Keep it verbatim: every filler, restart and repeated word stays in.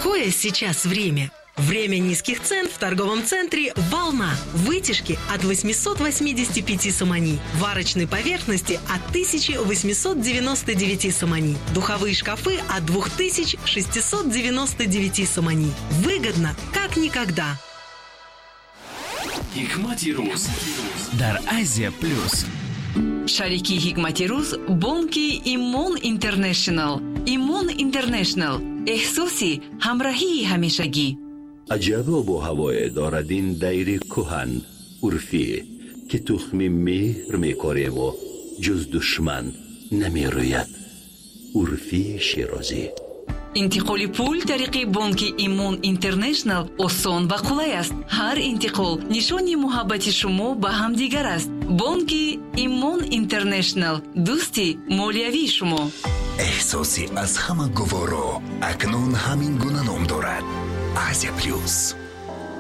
Какое сейчас время? Время низких цен в торговом центре «Волна». Вытяжки от восемьсот восемьдесят пять сомани. Варочной поверхности от тысяча восемьсот девяносто девять сомани. Духовые шкафы от две тысячи шестьсот девяносто девять сомани. Выгодно, как никогда. Hikmati Ruz дар Азия Плюс. Шарики Hikmati Ruz бонки Имон Интернешнл. Имон Интернешнл. احساسی همراهی همیشگی. عجب و با هوای دارد این دیر کهن عرفی که تخمی مهر میکاریم و جز دشمن نمی روید. عرفی شیرازی. انتقال پول طریق بانک ایمون اینترنشنل آسان و قلای است. هر انتقال نشانی محبت شما به هم دیگر است. بانک ایمون اینترنشنل دوستی مالیوی شما. احساسی از همه گوارا اکنون همین گونه نام دارد. آسیا پلوس.